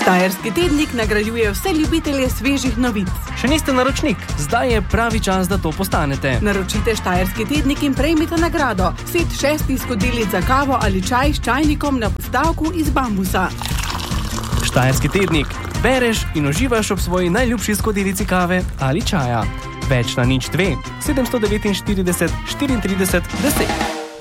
Štajerski tednik nagrajuje vse ljubitelje svežih novic. Še niste naročnik? Zdaj je pravi čas, da to postanete. Naročite Štajerski tednik in prejmite nagrado. Set 6 skodelic za kavo ali čaj s čajnikom na podstavku iz bambusa. Štajerski tednik. Bereš in uživaš ob svoji najljubši skodelici kave ali čaja. Več na 02 749 34 10.